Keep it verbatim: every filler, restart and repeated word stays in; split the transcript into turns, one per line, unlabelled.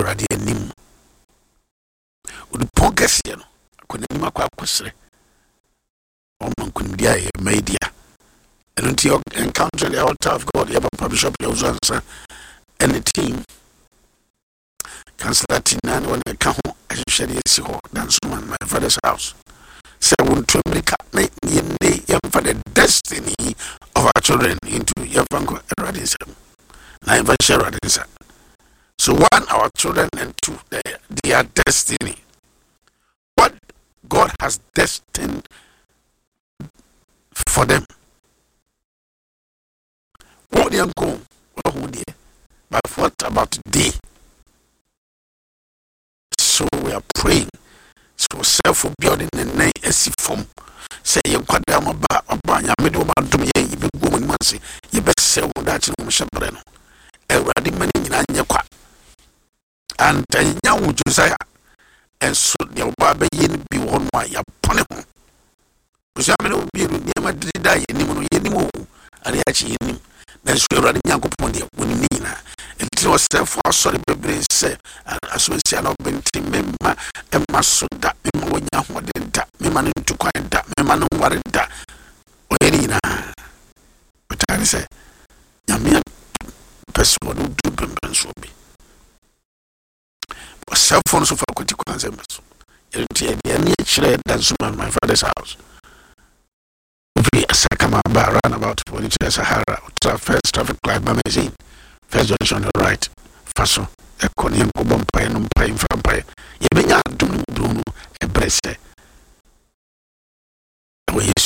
erade anim odi pongesi no akona nim akwa akosre on kun dia e media and until you encounter the altar of God, you have a bishop, you also answer any team. Councillor Tinan, when I come home, I should share dance man, my father's house. Say, I want to make for the destiny of our children into Yavango and Radism. I ever share Radism. So, one, our children, and two, their destiny. What God has destined for them. What they go, but what about today? So we are praying. So self building the name as form. Say you got them about a banya middle man to me, you be woman mercy. You best say that you must have a ready money in Anyaqua. And then young Josiah and so the Baba yin be one way upon him. Because will be near my die anymore. And actually him. Then she already young upon the Nina. It was therefore sorry, baby, say, as we say, I've been to Mima and Masuda, Mima, when you want that, Mima to quiet that, Mima, no worry that. Where but I say, Yamia, person who do Pimpens will be. But cell phones of a critical consumers. You see, the nature that's my father's house. We a second bar run about when it's Sahara, first traffic light magazine, first junction on the right, Faso, a conium cobom pie and pine from pie. You bring out Bruno, a brace. When you